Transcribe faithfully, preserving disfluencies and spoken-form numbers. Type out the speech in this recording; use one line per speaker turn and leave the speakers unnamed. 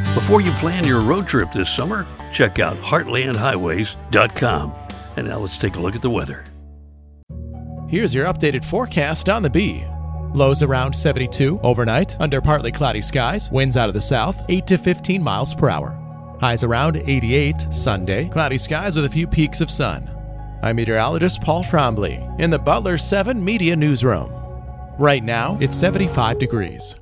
Before you plan your road trip this summer, check out heartland highways dot com. And now let's take a look at the weather.
Here's your updated forecast on the Bee. Lows around seventy-two overnight, under partly cloudy skies, winds out of the south, eight to fifteen miles per hour. Highs around eighty-eight Sunday, cloudy skies with a few peaks of sun. I'm meteorologist Paul Trombley in the Butler seven Media Newsroom. Right now, it's seventy-five degrees.